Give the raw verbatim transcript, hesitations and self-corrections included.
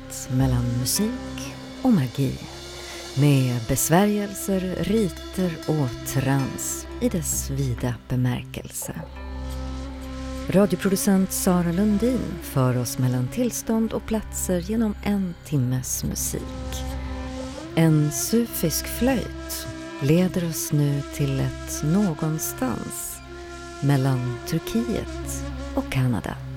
landet mellan musik och magi med besvärjelser, riter och trans i dess vida bemärkelse. Radioproducent Sara Lundin för oss mellan tillstånd och platser genom en timmes musik. En sufisk flöjt leder oss nu till ett någonstans mellan Turkiet och Kanada.